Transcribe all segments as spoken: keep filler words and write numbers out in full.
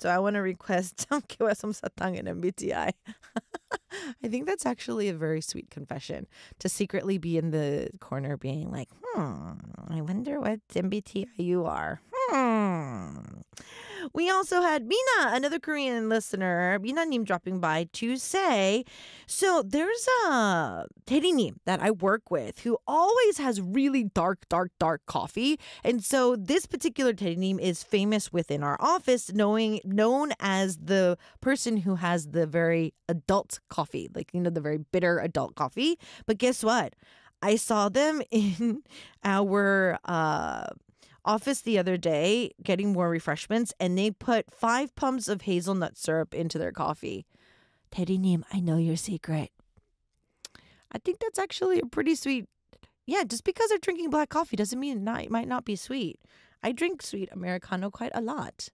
So I want to request Kiwasam Satang and M B T I. I think that's actually a very sweet confession to secretly be in the corner being like, hmm, I wonder what M B T I you are. Hmm. We also had Mina, another Korean listener, Mina Nim dropping by to say, so there's a Nim that I work with who always has really dark, dark, dark coffee. And so this particular Nim is famous within our office, knowing known as the person who has the very adult coffee, like, you know, the very bitter adult coffee. But guess what? I saw them in our uh office the other day getting more refreshments, and they put five pumps of hazelnut syrup into their coffee. Nim, I know your secret. I think that's actually a pretty sweet. Yeah, just because they're drinking black coffee doesn't mean it, not, it might not be sweet. I drink sweet Americano quite a lot.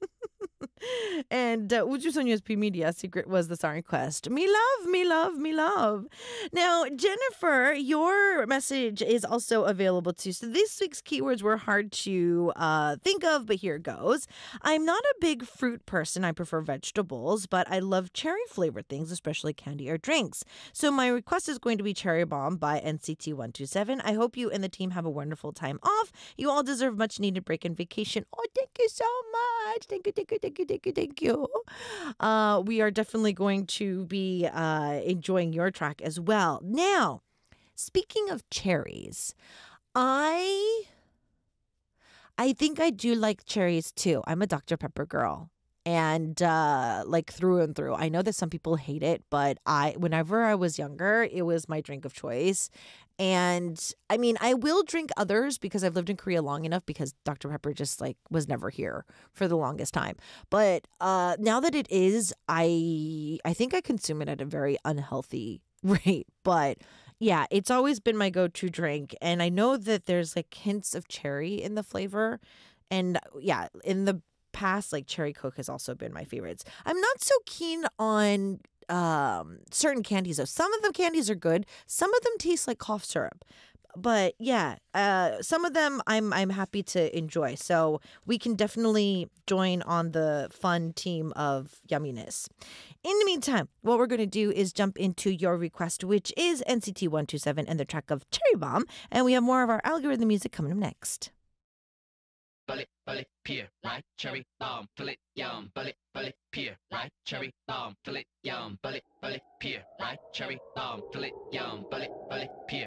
And uh, Uju Sonya's P Media secret was the song request. Me love, me love, me love. Now, Jennifer, your message is also available too. So this week's keywords were hard to uh, think of, but here goes. I'm not a big fruit person. I prefer vegetables, but I love cherry flavored things, especially candy or drinks. So my request is going to be Cherry Bomb by N C T one two seven. I hope you and the team have a wonderful time off. You all deserve much needed break and vacation. Oh, thank you so much. Thank you, thank you, thank you, thank you, thank you. Uh, we are definitely going to be uh, enjoying your track as well. Now, speaking of cherries, I I think I do like cherries too. I'm a Doctor Pepper girl. And uh, like through and through. I know that some people hate it, but I, whenever I was younger, it was my drink of choice. And I mean, I will drink others because I've lived in Korea long enough because Doctor Pepper just like was never here for the longest time. But uh, now that it is, I I think I consume it at a very unhealthy rate. But yeah, it's always been my go-to drink. And I know that there's like hints of cherry in the flavor. And yeah, in the past, like cherry Coke has also been my favorites. I'm not so keen on um certain candies though. Some of the candies are good. Some of them taste like cough syrup. But yeah, uh some of them I'm I'm happy to enjoy. So we can definitely join on the fun team of yumminess. In the meantime, what we're going to do is jump into your request, which is N C T one two seven and the track of Cherry Bomb, and we have more of our algorithm music coming up next. Bullet, bullet, pear, right? Cherry, bomb, bullet, yum, bullet, bullet, pear, right? Cherry, bomb, bullet, yum, bullet, bullet, pear, right? Cherry, bomb, bullet, yum, bullet, bullet, pear.